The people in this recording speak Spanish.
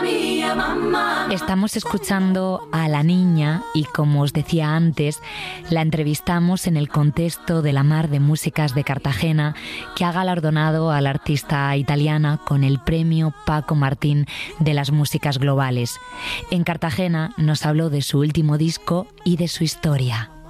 Estamos escuchando a La Niña y, como os decía antes, la entrevistamos en el contexto de la Mar de Músicas de Cartagena, que ha galardonado a la artista italiana con el premio Paco Martín de las Músicas Globales. En Cartagena nos habló de su último disco y de su historia.